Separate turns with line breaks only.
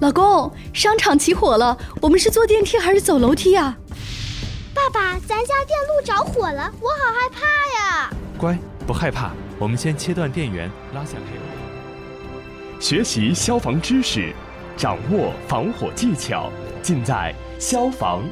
老公，商场起火了，我们是坐电梯还是走楼梯啊？
爸爸，咱家电路着火了，我好害怕呀！
乖，不害怕，我们先切断电源，拉下配网。
学习消防知识，掌握防火技巧，尽在消防